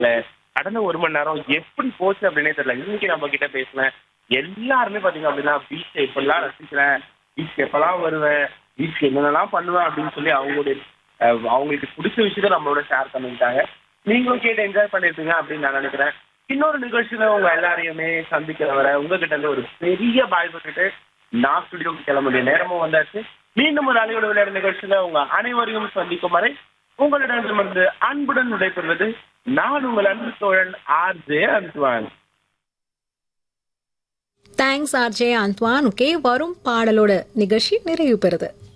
கடந்த 1 மணி நேரம் எப்படி போச்சு அப்படின்னே தெரியல. இன்னைக்கு நம்ம கிட்ட பேசினேன் எல்லாருமே பாத்தீங்க அப்படின்னா பீச் எப்பெல்லாம் ரசிக்கிறேன், பீச் எப்பெல்லாம் வருவேன், பீச் என்னென்னலாம் பண்ணுவேன் அப்படின்னு சொல்லி அவங்களுடைய அவங்களுக்கு பிடிச்ச விஷயத்த நம்மளோட ஷேர் பண்ணிக்கிட்டாங்க. நீங்களும் கேட்டு என்ஜாய் பண்ணிருப்பீங்க அப்படின்னு நான் நினைக்கிறேன். இன்னொரு நிகழ்ச்சியில உங்க எல்லாரையுமே சந்திக்கிற வர உங்ககிட்ட இருந்து ஒரு பெரிய பாய் பட்டுட்டு நான் ஸ்டுடியோக்கு கிளம்ப வேண்டிய நேரமும் வந்தாச்சு. மீண்டும் ஒரு அலையோட விளையாடு நிகழ்ச்சியில உங்க அனைவரையும் சந்திக்கும் வரை உங்களிடமிருந்து அன்புடன் விடைபெறுவது நான் உங்கள் அன்பு தோழன் ஆர்ஜே அன்சுவான். Thanks RJ அந்த்வான். ஓகே, வரும் பாடலோட நிகழ்ச்சி நிறைவு பெறுது.